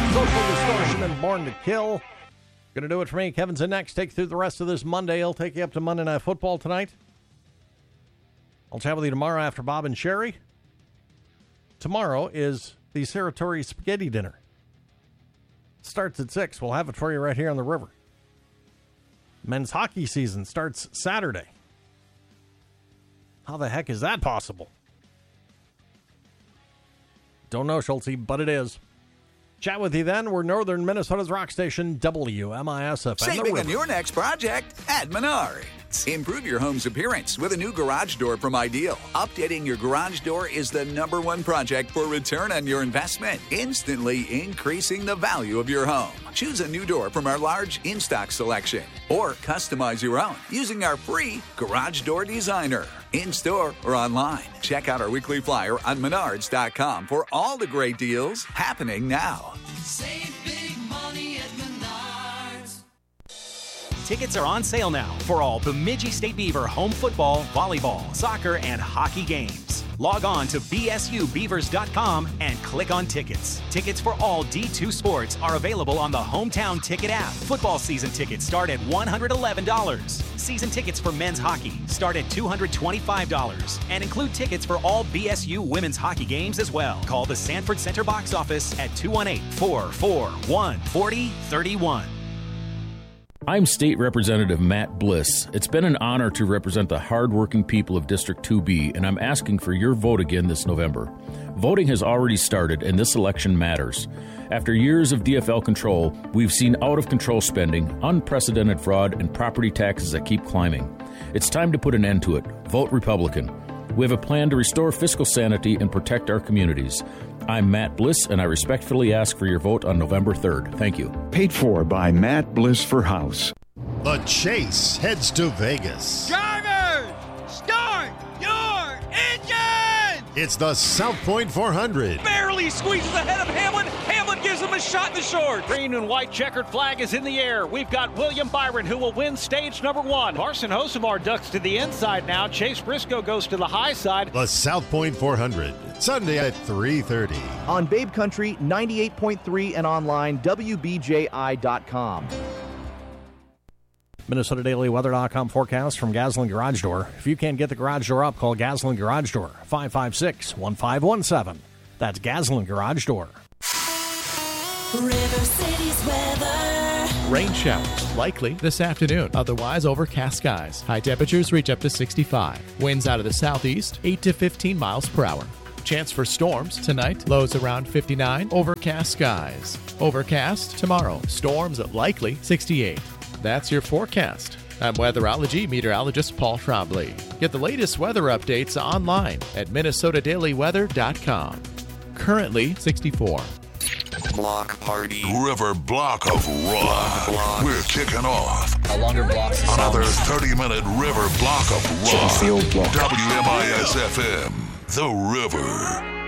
Social Distortion and Born to Kill. Going to do it for me. Kevin's in next. Take you through the rest of this Monday. He'll take you up to Monday Night Football tonight. I'll chat with you tomorrow after Bob and Sherry. Tomorrow is the Saratori Spaghetti Dinner. Starts at 6. We'll have it for you right here on the river. Men's hockey season starts Saturday. How the heck is that possible? Don't know, Schultze, but it is. Chat with you then. We're Northern Minnesota's rock station, WMISFM. Saving on your next project at Menards. Improve your home's appearance with a new garage door from Ideal. Updating your garage door is the #1 project for return on your investment, instantly increasing the value of your home. Choose a new door from our large in-stock selection or customize your own using our free Garage Door Designer. In-store or online. Check out our weekly flyer on Menards.com for all the great deals happening now. Save big money at Menards. Tickets are on sale now for all Bemidji State Beaver home football, volleyball, soccer, and hockey games. Log on to bsubeavers.com and click on tickets. Tickets for all D2 sports are available on the Hometown Ticket app. Football season tickets start at $111. Season tickets for men's hockey start at $225 and include tickets for all BSU women's hockey games as well. Call the Sanford Center box office at 218-441-4031. I'm State Representative Matt Bliss. It's been an honor to represent the hardworking people of District 2B, and I'm asking for your vote again this November. Voting has already started, and this election matters. After years of DFL control, we've seen out-of-control spending, unprecedented fraud, and property taxes that keep climbing. It's time to put an end to it. Vote Republican. We have a plan to restore fiscal sanity and protect our communities. I'm Matt Bliss, and I respectfully ask for your vote on November 3rd. Thank you. Paid for by Matt Bliss for House. The Chase heads to Vegas. Drivers, start your engine! It's the South Point 400. Barely squeezes ahead of Hamlin. Hamlin gives him a shot in the short. Green and white checkered flag is in the air. We've got William Byron who will win stage number 1. Carson Hosemar ducks to the inside now. Chase Briscoe goes to the high side. The South Point 400, Sunday at 3:30. On Babe Country 98.3 and online, WBJI.com. MinnesotaDailyWeather.com forecast from Gaslin Garage Door. If you can't get the garage door up, call Gaslin Garage Door, 556-1517. That's Gaslin Garage Door. River City's weather. Rain showers, likely this afternoon. Otherwise, overcast skies. High temperatures reach up to 65. Winds out of the southeast, 8 to 15 miles per hour. Chance for storms tonight. Lows around 59. Overcast skies. Overcast tomorrow. Storms likely 68. That's your forecast. I'm weatherology meteorologist Paul Trombley. Get the latest weather updates online at MinnesotaDailyWeather.com. Currently 64. Block party. River Block of Rock. We're kicking off. A longer block. Another 30-minute River Block of Rock. WMIS FM. The River.